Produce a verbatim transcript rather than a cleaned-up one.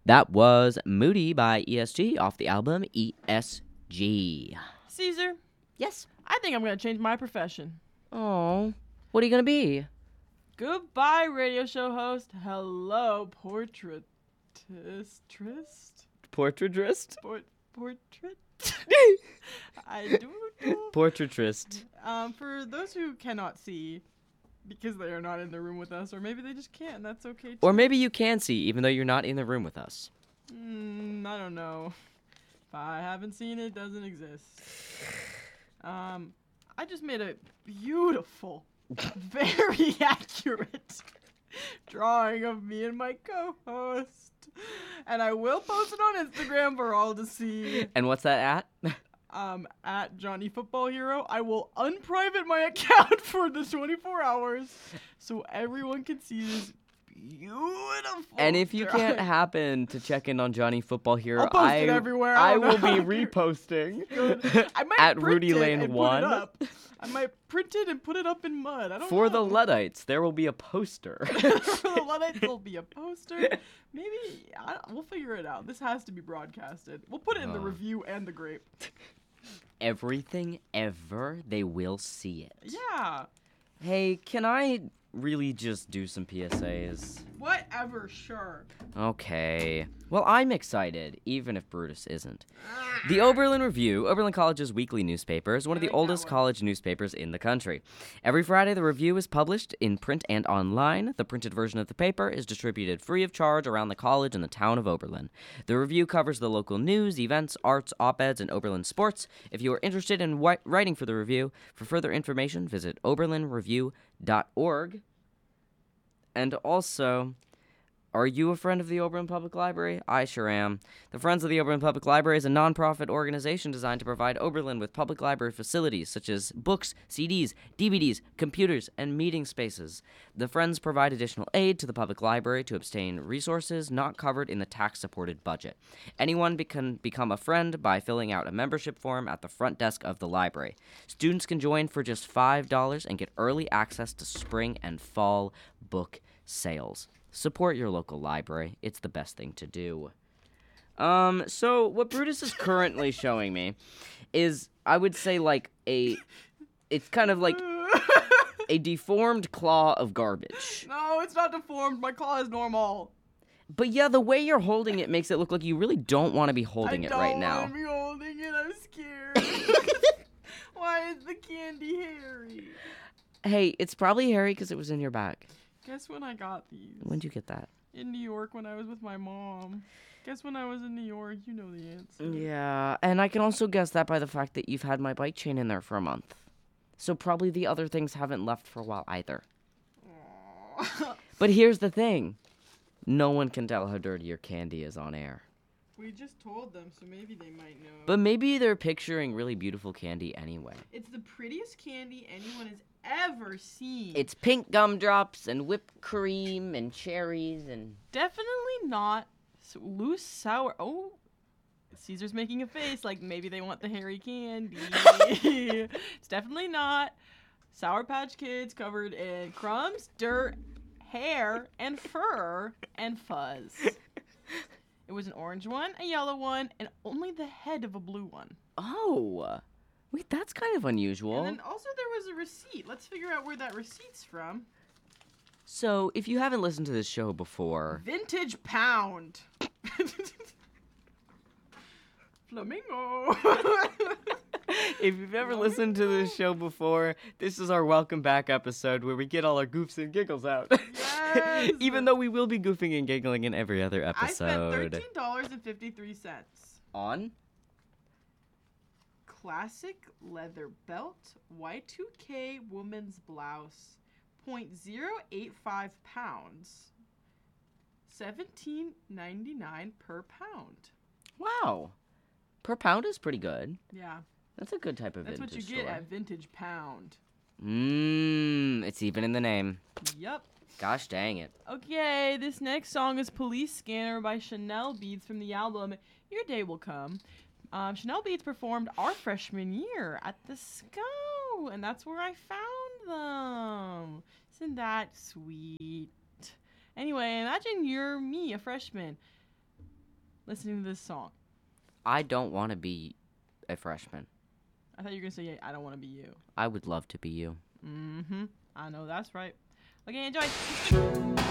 That was Moody by E S G off the album E S G. Caesar, Yes. I think I'm going to change my profession. Oh, what are you going to be? Goodbye, radio show host. Hello, portraitist. Portraitrist? Port- portrait? I do know. Portraitrist. Um, for those who cannot see, because they are not in the room with us, or maybe they just can't, that's okay too. Or maybe you can see, even though you're not in the room with us. Mm, I don't know. If I haven't seen it, it doesn't exist. Um, I just made a beautiful, very accurate drawing of me and my co-host. And I will post it on Instagram for all to see. And what's that at? Um, at Johnny Football Hero. I will unprivate my account for the twenty-four hours so everyone can see this beautiful And if you can't drawing. happen to check in on Johnny Football Hero, I'll post I, it everywhere. I I don't will know. be reposting I might at print Rudy it Lane and put one. it up. I might print it and put it up in mud. I don't For know. the Luddites, there will be a poster. For the Luddites, there'll be a poster. Maybe I, we'll figure it out. This has to be broadcasted. We'll put it in the Oh. review and the grape. Everything ever, they will see it. Yeah. Hey, can I really just do some P S As? Whatever. Sure. Okay. Well, I'm excited, even if Brutus isn't. The Oberlin Review, Oberlin College's weekly newspaper, is one of the I like that oldest one. college newspapers in the country. Every Friday, the review is published in print and online. The printed version of the paper is distributed free of charge around the college and the town of Oberlin. The review covers the local news, events, arts, op-eds, and Oberlin sports. If you are interested in wi- writing for the review, for further information, visit oberlin review dot org. And also, are you a friend of the Oberlin Public Library? I sure am. The Friends of the Oberlin Public Library is a nonprofit organization designed to provide Oberlin with public library facilities such as books, C Ds, D V Ds, computers, and meeting spaces. The Friends provide additional aid to the public library to obtain resources not covered in the tax-supported budget. Anyone be- can become a friend by filling out a membership form at the front desk of the library. Students can join for just five dollars and get early access to spring and fall book sales. Support your local library. It's the best thing to do. Um, so what Brutus is currently showing me is, I would say, like a, it's kind of like a deformed claw of garbage. No, it's not deformed. My claw is normal. But yeah, the way you're holding it makes it look like you really don't want to be holding I it right don't now. wanna be holding it. I'm scared. Why is the candy hairy? Hey, it's probably hairy because it was in your bag. Guess when I got these? When'd you get that? In New York when I was with my mom. Guess when I was in New York? You know the answer. Yeah, and I can also guess that by the fact that you've had my bike chain in there for a month. So probably the other things haven't left for a while either. Aw. But here's the thing. No one can tell how dirty your candy is on air. We just told them, so maybe they might know. But maybe they're picturing really beautiful candy anyway. It's the prettiest candy anyone has ever seen. It's pink gumdrops and whipped cream and cherries and... definitely not s- loose sour. Oh, Caesar's making a face like maybe they want the hairy candy. It's definitely not. Sour Patch Kids covered in crumbs, dirt, hair, and fur, and fuzz. It was an orange one, a yellow one, and only the head of a blue one. Oh, wait, that's kind of unusual. And then also there was a receipt. Let's figure out where that receipt's from. So, if you haven't listened to this show before... Vintage pound. Flamingo. If you've ever listened to this show before, this is our welcome back episode where we get all our goofs and giggles out. Yes. Even though we will be goofing and giggling in every other I episode. spent thirteen dollars and fifty-three cents. On? Classic leather belt, Y two K woman's blouse, point zero eight five pounds, seventeen ninety-nine per pound. Wow. Per pound is pretty good. Yeah, That's a good type of that's what vintage you get store. at Vintage Pound. Mmm, it's even in the name. Yep. Gosh dang it. Okay, this next song is Police Scanner by Chanel Beats from the album Your Day Will Come. Um, Chanel Beats performed our freshman year at the SCO, and that's where I found them. Isn't that sweet? Anyway, imagine you're me, a freshman. listening to this song? I don't want to be a freshman. I thought you were gonna say, I don't want to be you. I would love to be you. Mm-hmm. I know that's right. Okay, enjoy.